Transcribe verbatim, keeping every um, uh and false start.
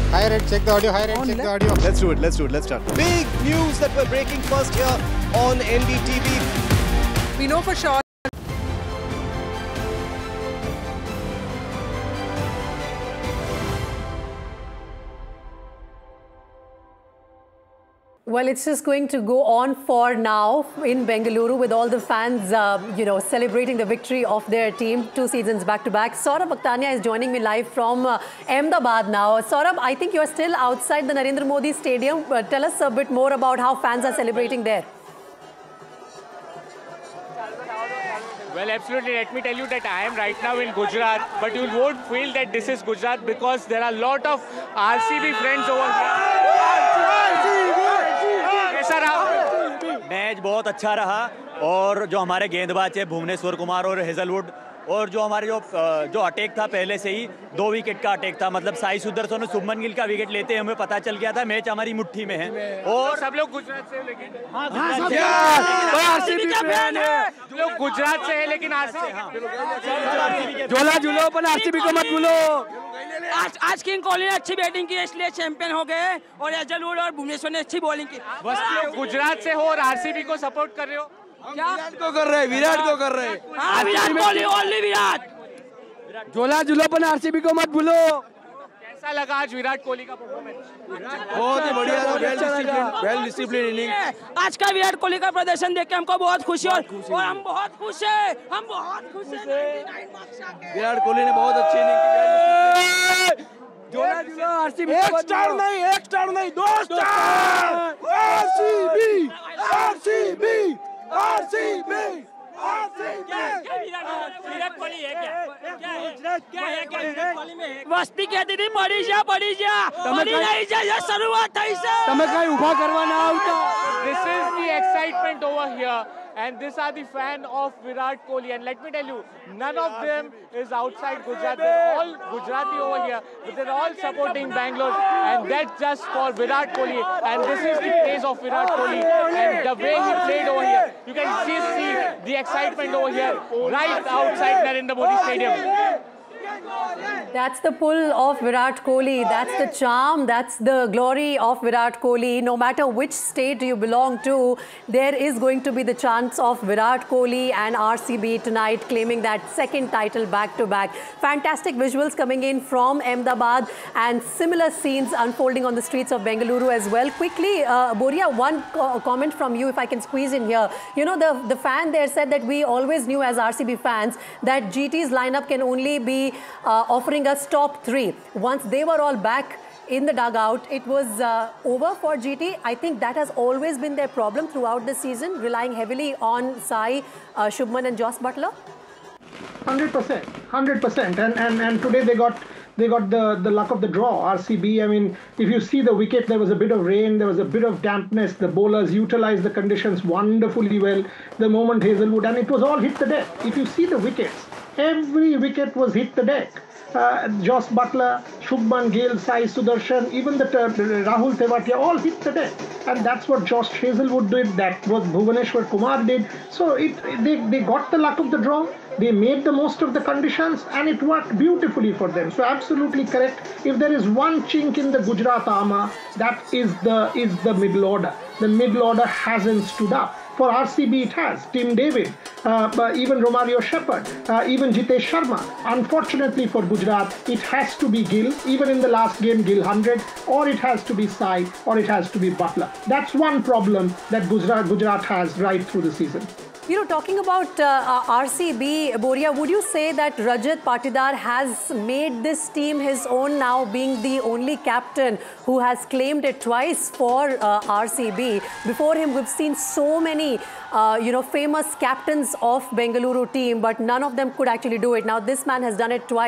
High red, check the audio. High red, check the audio. Let's do it. Let's do it. Let's start. Big news that we're breaking first here on N D T V. We know for sure. Well, it's just going to go on for now in Bengaluru with all the fans, uh, you know, celebrating the victory of their team two seasons back to back. Saurabh Akhtania is joining me live from uh, Ahmedabad now. Saurabh, I think you're still outside the Narendra Modi Stadium. Uh, tell us a bit more about how fans are celebrating there. Well, absolutely. Let me tell you that I am right now in Gujarat, but you won't feel that this is Gujarat because there are a lot of R C B friends over here. कैसा रहा? Match बहुत अच्छा रहा और जो हमारे गेंदबाज है भुवनेश्वर कुमार और हेजलवुड और जो हमारे जो जो अटैक था पहले से ही दो विकेट का अटैक था, मतलब साई सुदर्शन और शुभमन गिल का विकेट लेते हमें पता चल गया था मैच हमारी मुट्ठी में है। और सब लोग गुजरात से हैं लेकिन हाँ, आरसीबी का फैन है, लोग गुजरात से हैं लेकिन आरसीबी झोला झूलो पर आरसीबी को मत भूलो। आज आज किंग कोहली ने अच्छी बैटिंग की इसलिए चैंपियन हो गए और हेजलवुड और भुवनेश्वर ने अच्छी बॉलिंग की। बस गुजरात से हो और आरसीबी को सपोर्ट कर रहे हो क्या? विराट को कर रहे हैं, विराट को कर रहे हैं। हाँ, विराट कोहली, ओनली विराट। झोला झूलो पर आरसीबी को मत भूलो। कैसा लगा आज विराट कोहली का परफॉर्मेंस? बहुत ही बढ़िया था, well discipline, well discipline inning. आज का विराट कोहली का प्रदर्शन देख के हमको बहुत खुशी और और हम बहुत खुश हैं, हम बहुत खुश हैं। विराट कोहली ने बहुत अच्छी इनिंग की। झोला झूलो आरसीबी एक स्टार नहीं, एक स्टार नहीं, दो स्टार। आरसीबी, आरसीबी, आरसीबी, वस्ती कहती थी पड़ी जा पड़ी जा पड़ी नहीं जा, ये शुरुआत थी से તમે કઈ ઊભા કરવા ના આવતા। This is the excitement over here, and these are the fan of Virat Kohli. And let me tell you, none of them is outside Gujarat. They're all Gujarati over here, but they're all supporting Bangalore, and that's just for Virat Kohli. And this is the praise of Virat Kohli, and the way he played over here. You can see, see the excitement over here, right outside Narendra Modi Stadium. That's the pull of Virat Kohli. That's the charm. That's the glory of Virat Kohli. No matter which state you belong to, there is going to be the chance of Virat Kohli and R C B tonight claiming that second title back-to-back. Fantastic visuals coming in from Ahmedabad and similar scenes unfolding on the streets of Bengaluru as well. Quickly, uh, Boria, one co comment from you if I can squeeze in here. You know, the, the fan there said that we always knew as R C B fans that G T's lineup can only be Uh, offering us top three. Once they were all back in the dugout, it was uh, over for G T. I think that has always been their problem throughout the season, relying heavily on Sai, uh, Shubman and Joss Butler. one hundred percent, one hundred percent. And, and, and today they got they got the, the luck of the draw, R C B. I mean, if you see the wicket, there was a bit of rain, there was a bit of dampness. The bowlers utilized the conditions wonderfully well. The moment Hazelwood, and it was all hit the deck. If you see the wickets, every wicket was hit the deck. Uh, Joss Butler, Shubman Gill, Sai Sudarshan, even the uh, Rahul Tewatia all hit the deck. And that's what Josh Hazelwood did, that what Bhuvaneshwar Kumar did. So it, they, they got the luck of the draw, they made the most of the conditions, and it worked beautifully for them. So absolutely correct. If there is one chink in the Gujarat armour, that is the, is the middle order. The middle order hasn't stood up. For R C B it has. Tim David, uh, even Romario Shepherd, uh, even Jitesh Sharma. Unfortunately for Gujarat, it has to be Gill. Even in the last game, Gill one hundred, or it has to be Sai, or it has to be Butler. That's one problem that Gujarat, Gujarat has right through the season. You know, talking about uh, R C B, Boria, would you say that Rajat Patidar has made this team his own now, being the only captain who has claimed it twice for uh, R C B? Before him, we've seen so many, uh, you know, famous captains of Bengaluru team, but none of them could actually do it. Now, this man has done it twice.